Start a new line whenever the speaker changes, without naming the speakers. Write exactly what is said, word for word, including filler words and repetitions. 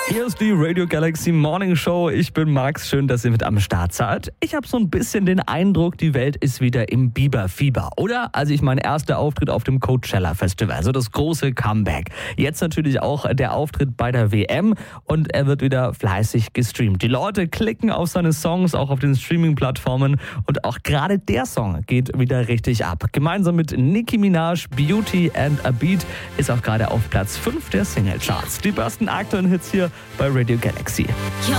Hier ist die Radio Galaxy Morning Show. Ich bin Max. Schön, dass ihr mit am Start seid. Ich habe so ein bisschen den Eindruck, die Welt ist wieder im Bieber-Fieber. Oder? Also ich mein erster Auftritt auf dem Coachella Festival. Also das große Comeback. Jetzt natürlich auch der Auftritt bei der W M. Und er wird wieder fleißig gestreamt. Die Leute klicken auf seine Songs, auch auf den Streaming-Plattformen. Und auch gerade der Song geht wieder richtig ab. Gemeinsam mit Nicki Minaj, Beauty and a Beat ist auch gerade auf Platz fünf der Singlecharts. Die besten aktuellen Hits hier bei Radio Galaxy.